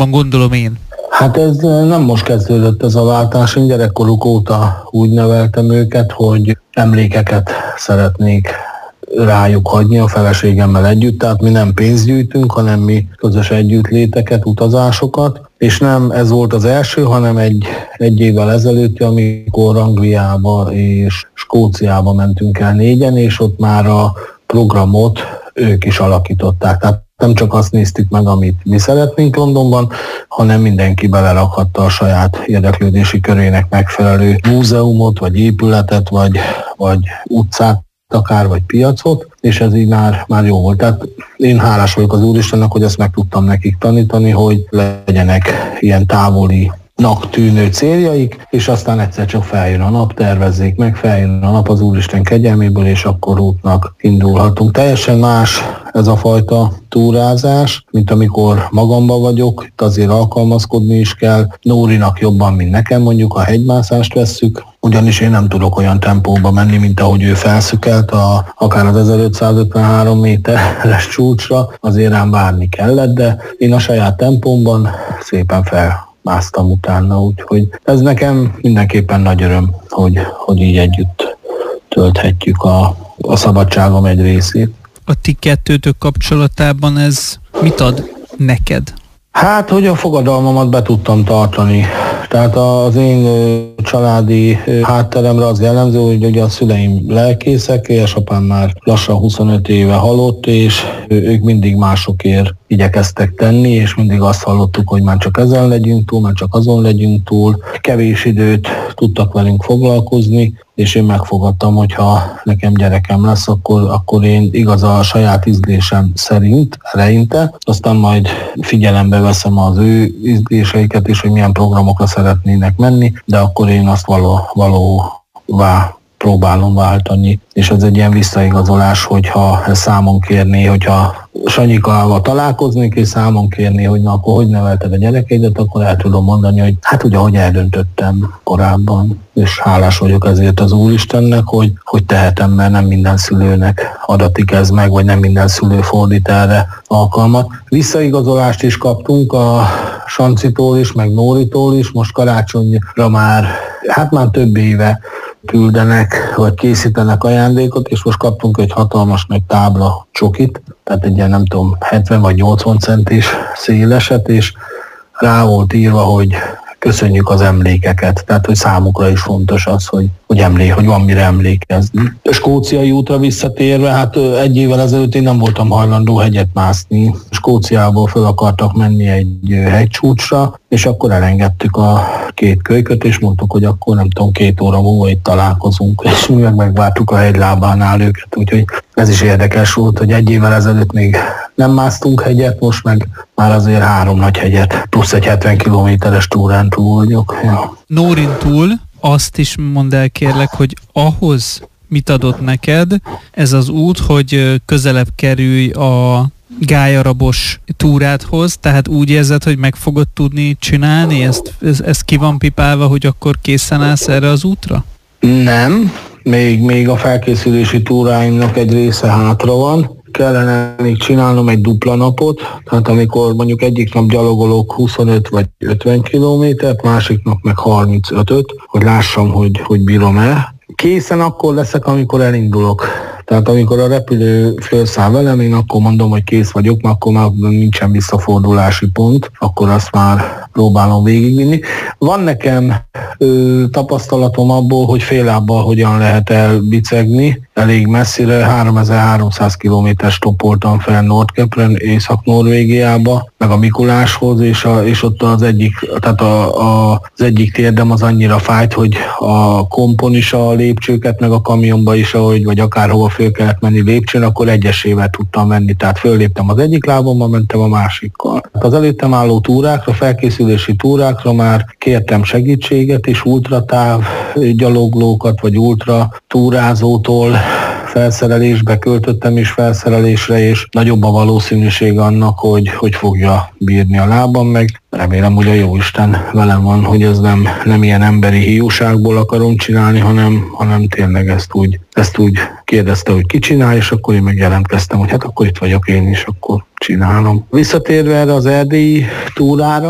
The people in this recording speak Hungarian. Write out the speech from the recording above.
gyakorlatban, gondolom én. Hát ez nem most kezdődött ez a váltás, én gyerekkoruk óta úgy neveltem őket, hogy emlékeket szeretnék rájuk hagyni a feleségemmel együtt, tehát mi nem pénzt gyűjtünk, hanem mi közös együttléteket, utazásokat, és nem ez volt az első, hanem egy évvel ezelőtt, amikor Angliába és Skóciába mentünk el 4-en, és ott már a programot ők is alakították. Tehát nem csak azt néztük meg, amit mi szeretnénk Londonban, hanem mindenki belerakhatta a saját érdeklődési körének megfelelő múzeumot, vagy épületet, vagy utcát, akár vagy piacot, és ez így már jó volt. Tehát én hálás vagyok az Úristennek, hogy ezt meg tudtam nekik tanítani, hogy legyenek ilyen távolinak tűnő céljaik, és aztán egyszer csak feljön a nap, tervezzék meg, feljön a nap az Úristen kegyelméből, és akkor útnak indulhatunk. Teljesen más ez a fajta túrázás, mint amikor magamban vagyok, itt azért alkalmazkodni is kell. Nórinak jobban, mint nekem, mondjuk a hegymászást vesszük, ugyanis én nem tudok olyan tempóba menni, mint ahogy ő felszükelt, akár az 1553 méteres csúcsra, azért rám várni kellett, de én a saját tempómban szépen felmásztam utána, úgyhogy ez nekem mindenképpen nagy öröm, hogy így együtt tölthetjük a szabadságom egy részét. A ti kettőtök kapcsolatában ez mit ad neked? Hát, hogy a fogadalmamat be tudtam tartani. Tehát az én családi hátteremre az jellemző, hogy ugye a szüleim lelkészek, édesapám már lassan 25 éve halott, és ők mindig másokért igyekeztek tenni, és mindig azt hallottuk, hogy már csak ezen legyünk túl, már csak azon legyünk túl. Kevés időt tudtak velünk foglalkozni, és én megfogadtam, hogyha nekem gyerekem lesz, akkor én igaz a saját ízlésem szerint, eleinte, aztán majd figyelembe veszem az ő ízléseiket is, hogy milyen programokra szeretnének menni, de akkor én azt valóvá próbálom váltani, és ez egy ilyen visszaigazolás, hogyha számon kérné, hogyha Sanyikával találkoznék, és számon kérné, hogy na, akkor hogy nevelted a gyerekeidet, akkor el tudom mondani, hogy hát ugye, ahogy eldöntöttem korábban, és hálás vagyok ezért az Úristennek, hogy tehetem, mert nem minden szülőnek adatik ez meg, vagy nem minden szülő fordít erre alkalmat. Visszaigazolást is kaptunk a Sancitól is, meg Nóritól is, most karácsonyra már több éve küldenek, vagy készítenek ajándékot, és most kaptunk egy hatalmas nagy tábla csokit, tehát egy ilyen nem tudom, 70 vagy 80 centis széleset, és rá volt írva, hogy köszönjük az emlékeket, tehát hogy számukra is fontos az, hogy van mire emlékezni. A skóciai útra visszatérve, hát egy évvel ezelőtt én nem voltam hajlandó hegyet mászni. Skóciából fel akartak menni egy hegycsúcsra, és akkor elengedtük a két kölyköt, és mondtuk, hogy akkor nem tudom, 2 óra múlva itt találkozunk, és mi megvártuk a hegylábánál őket, úgyhogy ez is érdekes volt, hogy egy évvel ezelőtt még nem másztunk hegyet, most meg már azért 3 nagy hegyet, plusz egy 70 kilométeres túrán túl vagyok. Ja. Nórin túl azt is mondd el kérlek, hogy ahhoz mit adott neked ez az út, hogy közelebb kerülj a gályarabos túrádhoz, tehát úgy érzed, hogy meg fogod tudni csinálni? Ez ki van pipálva, hogy akkor készen állsz erre az útra? Nem, még a felkészülési túráimnak egy része hátra van. Kellene még csinálnom egy dupla napot, tehát amikor mondjuk egyik nap gyalogolok 25 vagy 50 kilométert, másik nap meg 35-öt, hogy lássam, hogy bírom-e. Készen akkor leszek, amikor elindulok. Tehát amikor a repülő felszáll velem, én akkor mondom, hogy kész vagyok, mert akkor már nincsen visszafordulási pont, akkor azt már próbálom végigvinni. Van nekem tapasztalatom abból, hogy fél lábbal hogyan lehet elbicegni, elég messzire, 3300 kilométer stoppoltam fel Nordkapren, Észak-Norvégiába, meg a Mikuláshoz, és ott az egyik térdem az annyira fájt, hogy a kompon is a lépcsőket, meg a kamionba is, vagy akárhova föl kellett menni lépcsőn, akkor egyesével tudtam menni, tehát fölléptem az egyik lábomba, mentem a másikkal. Az előttem álló túrákra, felkészülési túrákra már kértem segítséget is, ultratáv gyaloglókat, vagy ultra túrázótól felszerelésbe költöttem is felszerelésre, és nagyobb a valószínűség annak, hogy fogja bírni a lábam, meg remélem, hogy a Jóisten velem van, hogy ez nem ilyen emberi hiúságból akarom csinálni, hanem tényleg ezt úgy kérdezte, hogy ki csinál, és akkor én megjelentkeztem, hogy hát akkor itt vagyok én is, akkor csinálom. Visszatérve erre az erdélyi túrára,